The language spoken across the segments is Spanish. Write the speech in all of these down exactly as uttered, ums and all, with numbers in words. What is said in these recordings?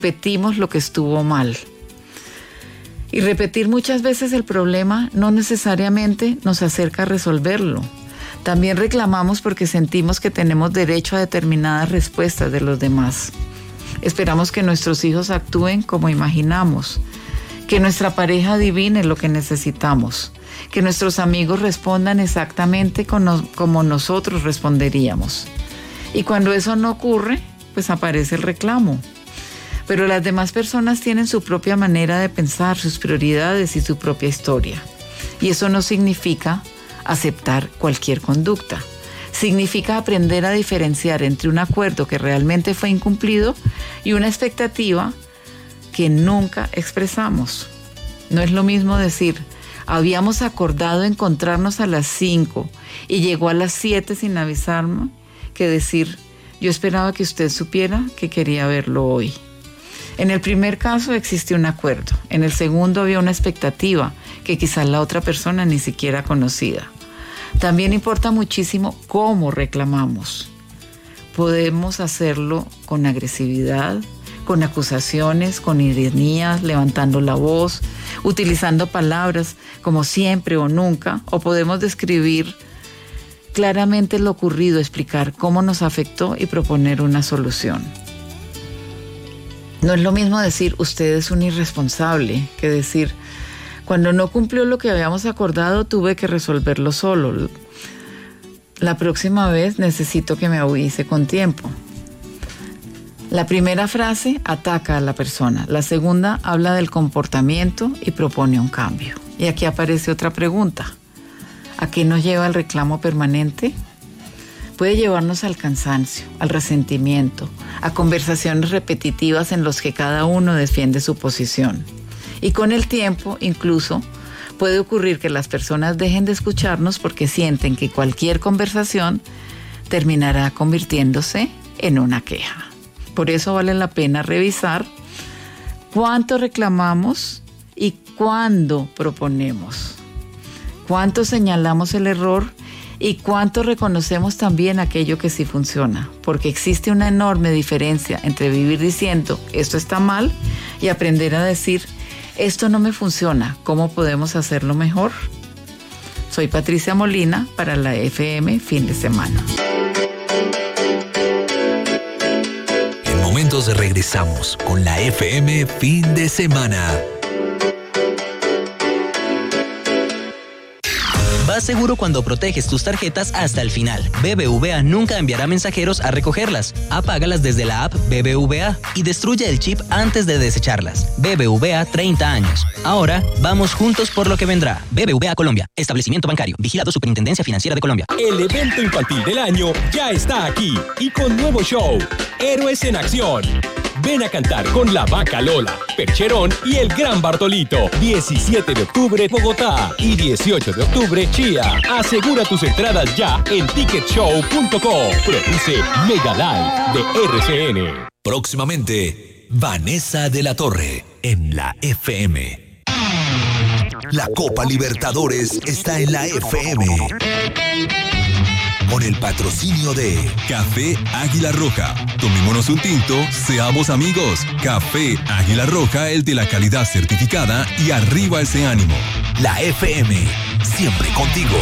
repetimos lo que estuvo mal. Y repetir muchas veces el problema no necesariamente nos acerca a resolverlo. También reclamamos porque sentimos que tenemos derecho a determinadas respuestas de los demás. Esperamos que nuestros hijos actúen como imaginamos, que nuestra pareja adivine lo que necesitamos, que nuestros amigos respondan exactamente como nosotros responderíamos. Y cuando eso no ocurre, pues aparece el reclamo. Pero las demás personas tienen su propia manera de pensar, sus prioridades y su propia historia. Y eso no significa aceptar cualquier conducta. Significa aprender a diferenciar entre un acuerdo que realmente fue incumplido y una expectativa que nunca expresamos. No es lo mismo decir, habíamos acordado encontrarnos a las cinco y llegó a las siete sin avisarme, que decir, yo esperaba que usted supiera que quería verlo hoy. En el primer caso existe un acuerdo, en el segundo había una expectativa que quizás la otra persona ni siquiera conocía. También importa muchísimo cómo reclamamos. Podemos hacerlo con agresividad, con acusaciones, con ironías, levantando la voz, utilizando palabras como siempre o nunca, o podemos describir claramente lo ocurrido, explicar cómo nos afectó y proponer una solución. No es lo mismo decir, usted es un irresponsable, que decir, cuando no cumplió lo que habíamos acordado, tuve que resolverlo solo. La próxima vez necesito que me avise con tiempo. La primera frase ataca a la persona. La segunda habla del comportamiento y propone un cambio. Y aquí aparece otra pregunta. ¿A qué nos lleva el reclamo permanente? Puede llevarnos al cansancio, al resentimiento, a conversaciones repetitivas en las que cada uno defiende su posición. Y con el tiempo, incluso, puede ocurrir que las personas dejen de escucharnos porque sienten que cualquier conversación terminará convirtiéndose en una queja. Por eso vale la pena revisar cuánto reclamamos y cuándo proponemos. Cuánto señalamos el error y cuánto reconocemos también aquello que sí funciona, porque existe una enorme diferencia entre vivir diciendo esto está mal y aprender a decir esto no me funciona, ¿cómo podemos hacerlo mejor? Soy Patricia Molina para la F M Fin de Semana. En momentos regresamos con la F M Fin de Semana. Vas seguro cuando proteges tus tarjetas hasta el final. B B V A nunca enviará mensajeros a recogerlas. Apágalas desde la app B B V A y destruye el chip antes de desecharlas. B B V A treinta años. Ahora vamos juntos por lo que vendrá. B B V A Colombia. Establecimiento bancario. Vigilado Superintendencia Financiera de Colombia. El evento infantil del año ya está aquí y con nuevo show. Héroes en Acción. Ven a cantar con La Vaca Lola, Percherón y el Gran Bartolito. diecisiete de octubre, Bogotá. Y dieciocho de octubre, Chía. Asegura tus entradas ya en ticket show punto com. Produce Mega Live de R C N. Próximamente, Vanessa de la Torre en la F M. La Copa Libertadores está en la F M. Con el patrocinio de Café Águila Roja. Tomémonos un tinto, seamos amigos. Café Águila Roja, el de la calidad certificada y arriba ese ánimo. La F M, siempre contigo.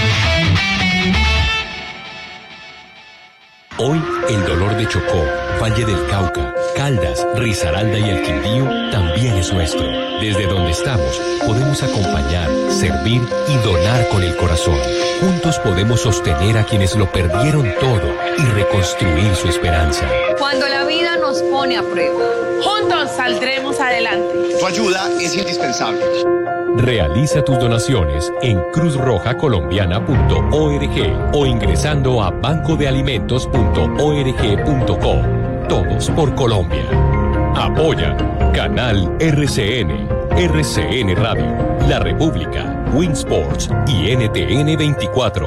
Hoy, el dolor de Chocó, Valle del Cauca, Caldas, Risaralda y el Quindío también es nuestro. Desde donde estamos, podemos acompañar, servir y donar con el corazón. Juntos podemos sostener a quienes lo perdieron todo y reconstruir su esperanza. Cuando la vida nos pone a prueba, juntos saldremos adelante. Tu ayuda es indispensable. Realiza tus donaciones en cruz roja colombiana punto org o ingresando a banco de alimentos punto org punto co. Todos por Colombia. Apoya Canal R C N, R C N Radio, La República, Winsports y N T N veinticuatro.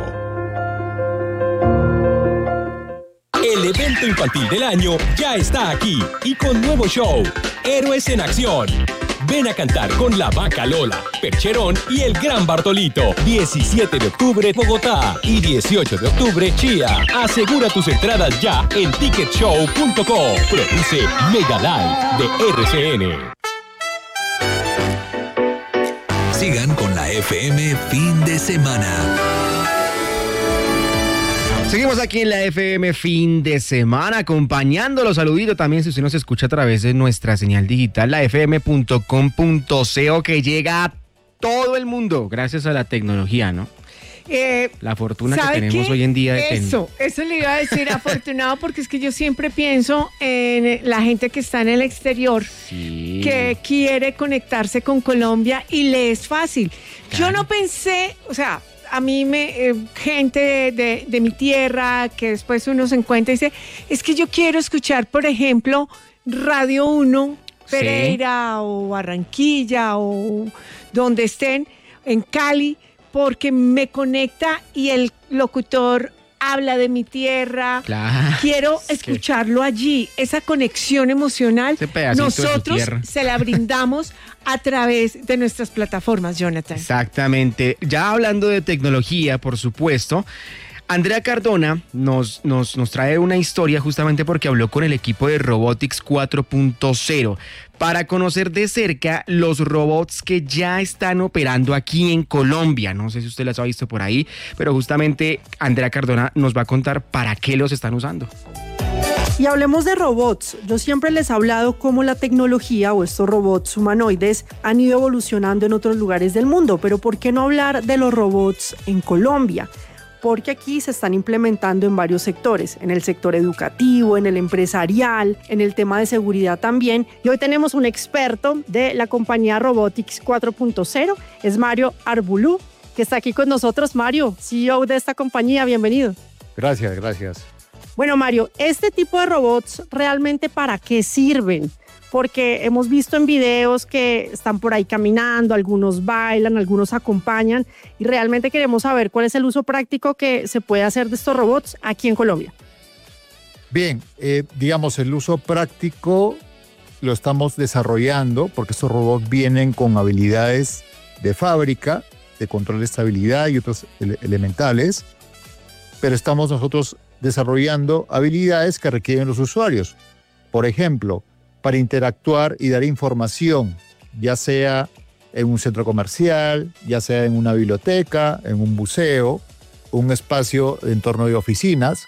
El evento infantil del año ya está aquí y con nuevo show, Héroes en Acción. Ven a cantar con la Vaca Lola, Percherón y el Gran Bartolito. diecisiete de octubre, Bogotá. Y dieciocho de octubre, Chía. Asegura tus entradas ya en ticket show punto com. Produce Mega Live de R C N. Sigan con la F M Fin de Semana. Seguimos aquí en la F M Fin de Semana, acompañándolo. Saludito también si usted nos escucha a través de nuestra señal digital, la f m punto com punto co, que llega a todo el mundo gracias a la tecnología, ¿no? Eh, la fortuna que tenemos qué? hoy en día. De eso, ten... eso le iba a decir, afortunado, porque es que yo siempre pienso en la gente que está en el exterior, sí. que quiere conectarse con Colombia y le es fácil. Claro. Yo no pensé, o sea... A mí me, eh, gente de, de, de mi tierra, que después uno se encuentra y dice, es que yo quiero escuchar, por ejemplo, Radio uno, Pereira, sí. o Barranquilla, o donde estén, en Cali, porque me conecta y el locutor habla de mi tierra. Claro. Quiero escucharlo que... allí. Esa conexión emocional, nosotros se la brindamos a través de nuestras plataformas, Jonathan. Exactamente. Ya hablando de tecnología, por supuesto, Andrea Cardona nos, nos, nos trae una historia justamente porque habló con el equipo de Robotics cuatro punto cero para conocer de cerca los robots que ya están operando aquí en Colombia. No sé si usted los ha visto por ahí, pero justamente Andrea Cardona nos va a contar para qué los están usando. Y hablemos de robots. Yo siempre les he hablado cómo la tecnología o estos robots humanoides han ido evolucionando en otros lugares del mundo, pero ¿por qué no hablar de los robots en Colombia? Porque aquí se están implementando en varios sectores, en el sector educativo, en el empresarial, en el tema de seguridad también. Y hoy tenemos un experto de la compañía Robotics cuatro punto cero, es Mario Arbulú, que está aquí con nosotros. Mario, C E O de esta compañía, bienvenido. Gracias, gracias. Bueno, Mario, ¿este tipo de robots realmente para qué sirven? Porque hemos visto en videos que están por ahí caminando, algunos bailan, algunos acompañan, y realmente queremos saber cuál es el uso práctico que se puede hacer de estos robots aquí en Colombia. Bien, eh, digamos, el uso práctico lo estamos desarrollando porque estos robots vienen con habilidades de fábrica, de control de estabilidad y otros ele- elementales, pero estamos nosotros desarrollando habilidades que requieren los usuarios. Por ejemplo, para interactuar y dar información, ya sea en un centro comercial, ya sea en una biblioteca, en un museo, un espacio en torno de oficinas,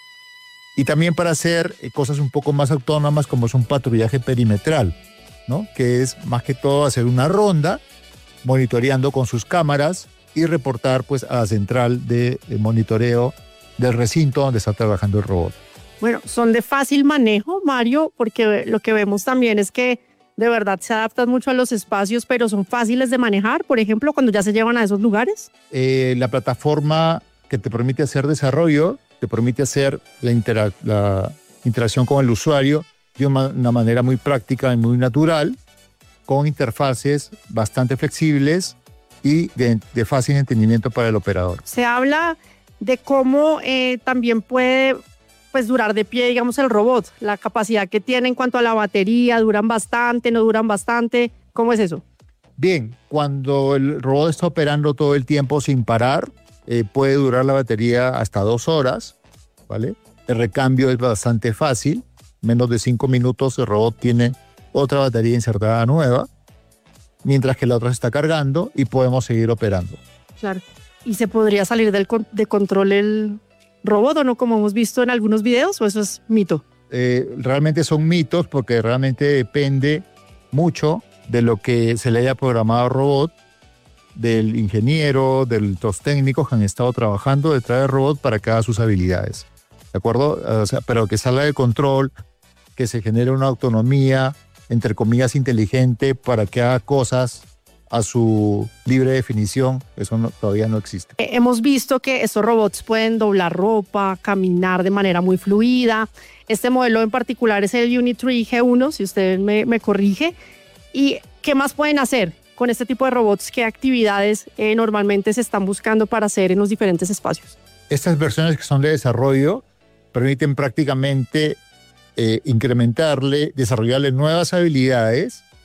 y también para hacer cosas un poco más autónomas como es un patrullaje perimetral, ¿no? Que es más que todo hacer una ronda, monitoreando con sus cámaras y reportar pues a la central de, de monitoreo del recinto donde está trabajando el robot. Bueno, son de fácil manejo, Mario, porque lo que vemos también es que de verdad se adaptan mucho a los espacios, pero son fáciles de manejar, por ejemplo, cuando ya se llevan a esos lugares. Eh, la plataforma que te permite hacer desarrollo, te permite hacer la, intera- la interacción con el usuario de una, una manera muy práctica y muy natural, con interfaces bastante flexibles y de, de fácil entendimiento para el operador. Se habla de cómo eh, también puede pues, durar de pie, digamos, el robot, la capacidad que tiene en cuanto a la batería, duran bastante, no duran bastante, ¿cómo es eso? Bien, cuando el robot está operando todo el tiempo sin parar, eh, puede durar la batería hasta dos horas, ¿vale? El recambio es bastante fácil, menos de cinco minutos el robot tiene otra batería insertada nueva, mientras que la otra se está cargando y podemos seguir operando. Claro. ¿Y se podría salir del con- de control el robot o no, como hemos visto en algunos videos, o eso es mito? Eh, realmente son mitos porque realmente depende mucho de lo que se le haya programado al robot, del ingeniero, de los técnicos que han estado trabajando detrás del robot para que haga sus habilidades. ¿De acuerdo? O sea, pero que salga de control, que se genere una autonomía, entre comillas, inteligente para que haga cosas a su libre definición, eso no, todavía no existe. Hemos visto que estos robots pueden doblar ropa, caminar de manera muy fluida. Este modelo en particular es el Unitree G uno, si usted me, me corrige. ¿Y qué más pueden hacer con este tipo de robots? ¿Qué actividades eh, normalmente se están buscando para hacer en los diferentes espacios? Estas versiones que son de desarrollo permiten prácticamente eh, incrementarle, desarrollarle nuevas habilidades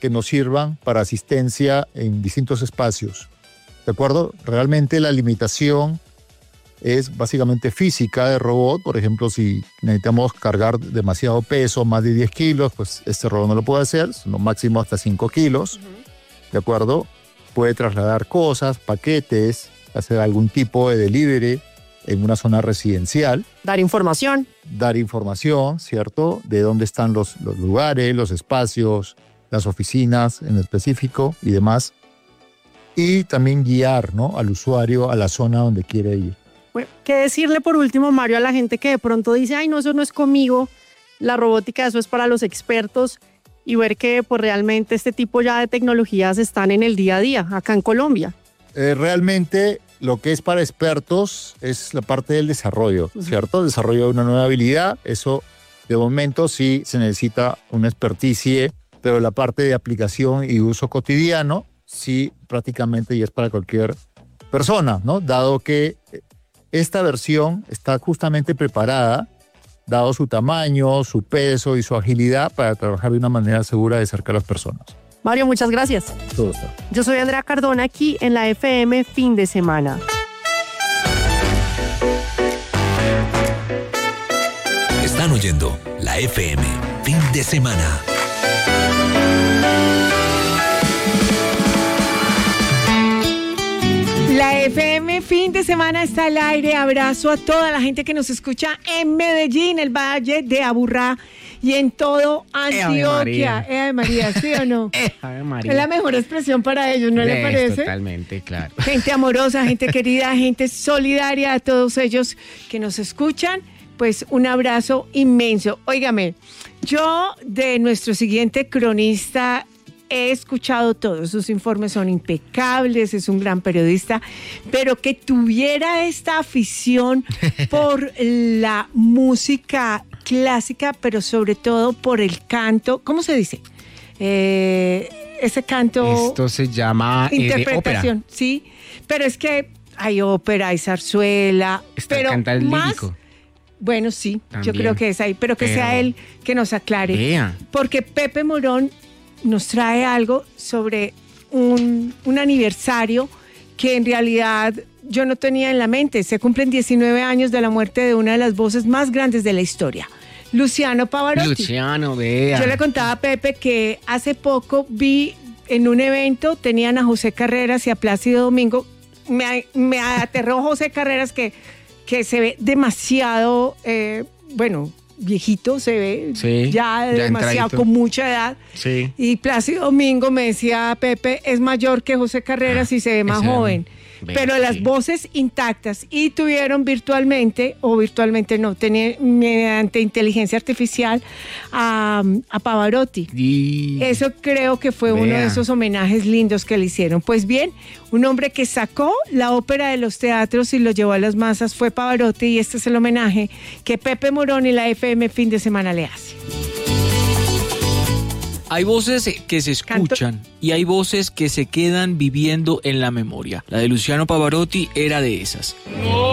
que nos sirvan para asistencia en distintos espacios. ¿De acuerdo? Realmente la limitación es básicamente física de robot. Por ejemplo, si necesitamos cargar demasiado peso, más de diez kilos, pues este robot no lo puede hacer, lo máximo hasta cinco kilos. Uh-huh. ¿De acuerdo? Puede trasladar cosas, paquetes, hacer algún tipo de delivery en una zona residencial. Dar información. Dar información, ¿cierto? De dónde están los, los lugares, los espacios, las oficinas en específico y demás. Y también guiar, ¿no?, al usuario a la zona donde quiere ir. Bueno, ¿qué decirle por último, Mario, a la gente que de pronto dice, ay, no, eso no es conmigo, la robótica, eso es para los expertos, y ver que pues realmente este tipo ya de tecnologías están en el día a día, acá en Colombia? Eh, realmente lo que es para expertos es la parte del desarrollo, ¿cierto? El desarrollo de una nueva habilidad, eso de momento sí se necesita una experticia, pero la parte de aplicación y uso cotidiano sí prácticamente ya es para cualquier persona, ¿no? Dado que esta versión está justamente preparada, dado su tamaño, su peso y su agilidad, para trabajar de una manera segura de cerca a las personas. Mario, muchas gracias. Todo está. Yo soy Andrea Cardona, aquí en la F M Fin de Semana. Están oyendo la F M Fin de Semana. La F M Fin de Semana está al aire. Abrazo a toda la gente que nos escucha en Medellín, el Valle de Aburrá y en todo Antioquia. Eh, Ave María, ¿sí o no? Eh, Ave María. Es la mejor expresión para ellos, ¿no le parece? Totalmente, claro. Gente amorosa, gente querida, gente solidaria, a todos ellos que nos escuchan, pues un abrazo inmenso. Óigame, yo de nuestro siguiente cronista he escuchado todos, sus informes son impecables, es un gran periodista, pero que tuviera esta afición por la música clásica, pero sobre todo por el canto, ¿cómo se dice? Eh, ese canto... Esto se llama interpretación, eh, ópera. Sí, pero es que hay ópera, hay zarzuela, Está pero canta el más... lírico. Bueno, sí, También. yo creo que es ahí, pero que Pero... sea él que nos aclare. Vea. Porque Pepe Morón nos trae algo sobre un, un aniversario que en realidad yo no tenía en la mente. Se cumplen diecinueve años de la muerte de una de las voces más grandes de la historia, Luciano Pavarotti. Luciano, vea. Yo le contaba a Pepe que hace poco vi en un evento, tenían a José Carreras y a Plácido Domingo. Me, me aterró José Carreras que, que se ve demasiado, eh, bueno... viejito, se ve sí, ya, ya demasiado, entradito. con mucha edad. Sí. Y Plácido Domingo, me decía Pepe, es mayor que José Carreras ah, y se ve más joven. Ve, pero las sí. voces intactas. Y tuvieron virtualmente, o virtualmente no, tenían mediante inteligencia artificial a, a Pavarotti. Y... eso creo que fue Vea. uno de esos homenajes lindos que le hicieron. Pues bien, un hombre que sacó la ópera de los teatros y lo llevó a las masas fue Pavarotti, y este es el homenaje que Pepe Morón y la F M Fin de Semana le hace. Hay voces que se escuchan Canto. y hay voces que se quedan viviendo en la memoria. La de Luciano Pavarotti era de esas. No.